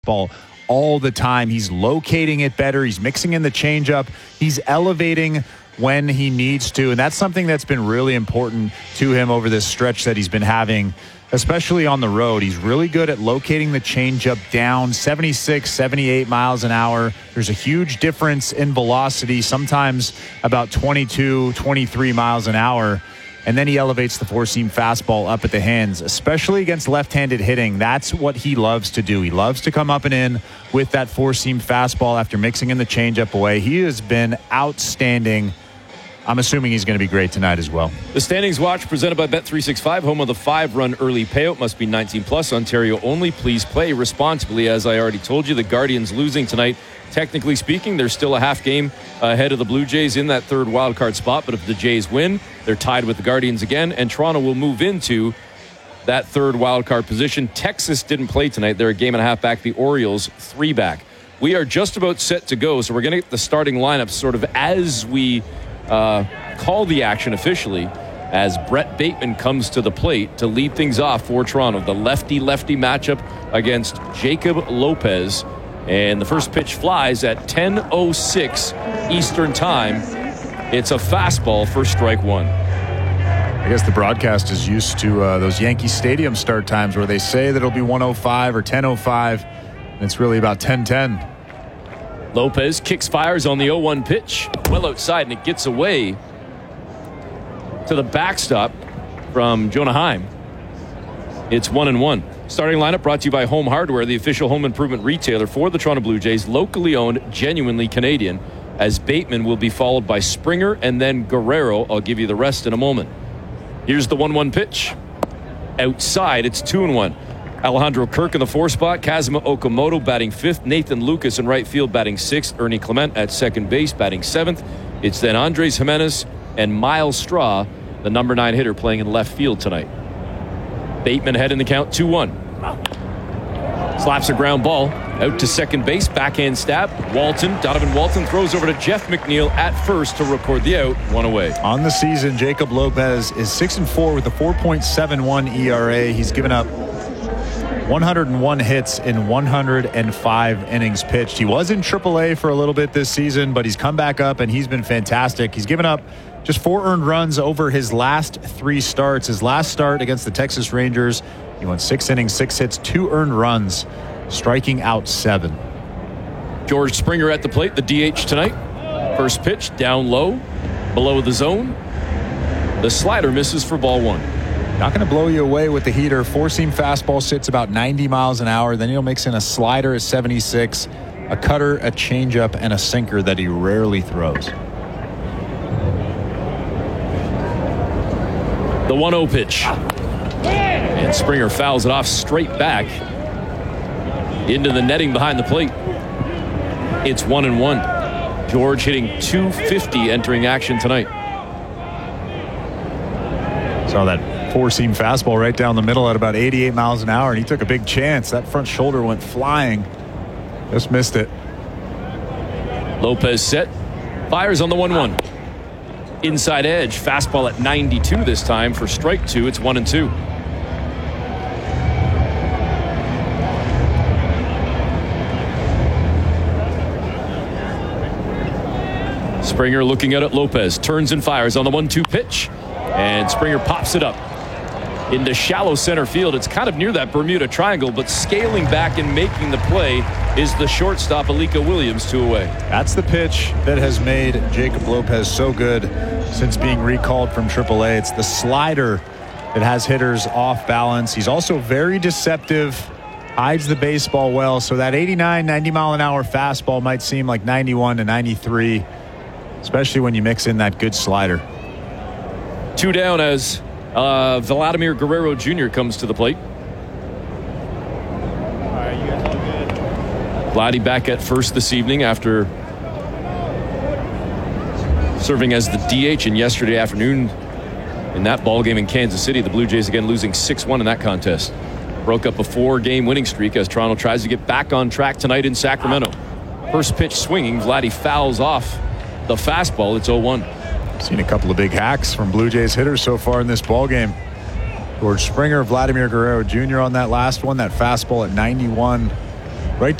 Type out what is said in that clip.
fastball all the time. He's locating it better. He's mixing in the changeup. He's elevating when he needs to. And that's something that's been really important to him over this stretch that he's been having, especially on the road. He's really good at locating the changeup down 76, 78 miles an hour. There's a huge difference in velocity, sometimes about 22, 23 miles an hour. And then he elevates the four-seam fastball up at the hands, especially against left-handed hitting. That's what he loves to do. He loves to come up and in with that four-seam fastball after mixing in the changeup away. He has been outstanding. I'm assuming he's going to be great tonight as well. The Standings Watch presented by Bet365, home of the 5-run early payout. Must be 19 plus, Ontario only. Please play responsibly. As I already told you, the Guardians losing tonight. Technically speaking, there's still a half game ahead of the Blue Jays in that third wildcard spot. But if the Jays win, they're tied with the Guardians again, and Toronto will move into that third wildcard position. Texas didn't play tonight. They're a game and a half back. The Orioles 3 back. We are just about set to go, so we're going to get the starting lineup sort of as we call the action officially, as Brett Bateman comes to the plate to lead things off for Toronto. The lefty-lefty matchup against Jacob Lopez. And the first pitch flies at 10:06 Eastern Time. It's a fastball for strike one. I guess the broadcast is used to those Yankee Stadium start times where they say that it'll be 1:05 or 10:05, and it's really about 10:10. Lopez kicks, fires on the 0-1 pitch. Well outside, and it gets away to the backstop from Jonah Heim. It's 1-1. Starting lineup brought to you by Home Hardware, the official home improvement retailer for the Toronto Blue Jays, locally owned, genuinely Canadian, as Bateman will be followed by Springer and then Guerrero. I'll give you the rest in a moment. Here's the 1-1 pitch. Outside, it's 2-1. Alejandro Kirk in the 4 spot, Kazuma Okamoto batting 5th, Nathan Lucas in right field batting 6th, Ernie Clement at second base batting 7th. It's then Andres Jimenez and Miles Straw, the number 9 hitter, playing in left field tonight. Bateman ahead in the count, 2-1. Slaps a ground ball out to second base, backhand stab. Donovan Walton throws over to Jeff McNeil at first to record the out, 1 away. On the season, Jacob Lopez is 6-4 with a 4.71 ERA. He's given up 101 hits in 105 innings pitched. He was in AAA for a little bit this season, but he's come back up and he's been fantastic. He's given up just 4 earned runs over his last 3 starts. His last start against the Texas Rangers, he went 6 innings, 6 hits, 2 earned runs, striking out 7. George Springer at the plate, the DH tonight. First pitch, down low, below the zone. The slider misses for ball 1. Not going to blow you away with the heater. Four-seam fastball sits about 90 miles an hour. Then he'll mix in a slider at 76, a cutter, a changeup, and a sinker that he rarely throws. The 1-0 pitch. And Springer fouls it off straight back into the netting behind the plate. It's 1-1. George hitting .250 entering action tonight. Saw that four-seam fastball right down the middle at about 88 miles an hour, and he took a big chance. That front shoulder went flying. Just missed it. Lopez set. Fires on the 1-1. Inside edge. Fastball at 92 this time for strike 2. It's 1-2. Springer looking at it. Lopez turns and fires on the 1-2 pitch. And Springer pops it up into shallow center field. It's kind of near that Bermuda Triangle, but scaling back and making the play is the shortstop, Alika Williams, 2 away. That's the pitch that has made Jacob Lopez so good since being recalled from AAA. It's the slider that has hitters off balance. He's also very deceptive, hides the baseball well, so that 89, 90 mile an hour fastball might seem like 91 to 93, especially when you mix in that good slider. 2 down as Vladimir Guerrero Jr. comes to the plate. Vladdy back at first this evening after serving as the DH in yesterday afternoon in that ball game in Kansas City. The Blue Jays again losing 6-1 in that contest. Broke up a 4-game winning streak as Toronto tries to get back on track tonight in Sacramento. First pitch swinging, Vladdy fouls off the fastball. It's 0-1. Seen a couple of big hacks from Blue Jays hitters so far in this ball game. George Springer, Vladimir Guerrero Jr. on that last one. That fastball at 91